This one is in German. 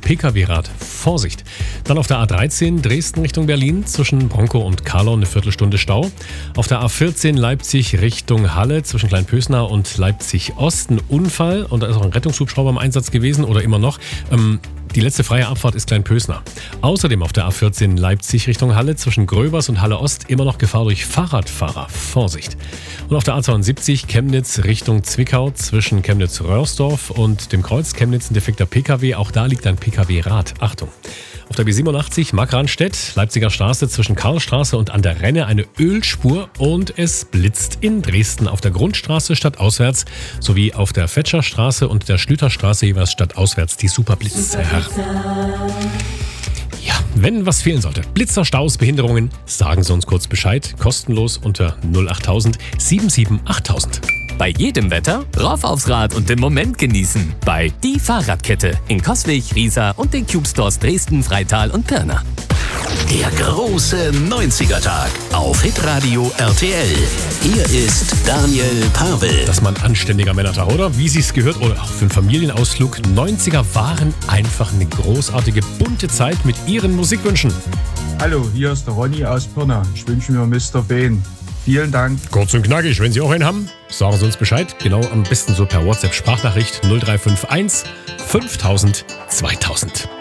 Pkw-Rad. Vorsicht. Dann auf der A13 Dresden Richtung Berlin zwischen Bronkow und Karlau eine Viertelstunde Stau. Auf der A14 Leipzig Richtung Halle zwischen Kleinpösnau und Leipzig Ost ein Unfall. Und da ist auch ein Rettungshubschrauber im Einsatz gewesen oder immer noch. Die letzte freie Abfahrt ist Kleinpösnau. Außerdem auf der A14 Leipzig Richtung Halle zwischen Gröbers und Halle Ost immer noch Gefahr durch Fahrradfahrer. Vorsicht. Und auf der A72 Chemnitz Richtung Zwickau zwischen Chemnitz-Röhrsdorf und dem Kreuz Chemnitz ein defekter Pkw. Auch da liegt ein Pkw-Rad. Achtung. Auf der B87 Markranstädt, Leipziger Straße zwischen Karlstraße und an der Renne eine Ölspur und es blitzt in Dresden auf der Grundstraße stadtauswärts sowie auf der Fetscherstraße und der Schlüterstraße jeweils stadtauswärts die Superblitzer. Ja, wenn was fehlen sollte, Blitzer, Staus, Behinderungen, sagen Sie uns kurz Bescheid, kostenlos unter 08000 77 8000. Bei jedem Wetter rauf aufs Rad und den Moment genießen. Bei Die Fahrradkette in Coswig, Riesa und den Cube Stores Dresden, Freital und Pirna. Der große 90er-Tag auf Hitradio RTL. Hier ist Daniel Pavel. Das ist mal ein anständiger Männertag, oder? Wie Sie es gehört, oder auch für einen Familienausflug. 90er waren einfach eine großartige, bunte Zeit mit Ihren Musikwünschen. Hallo, hier ist der Ronny aus Pirna. Ich wünsche mir Mr. Bean. Vielen Dank. Kurz und knackig, wenn Sie auch einen haben, sagen Sie uns Bescheid. Genau, am besten so per WhatsApp-Sprachnachricht 0351 5000 2000.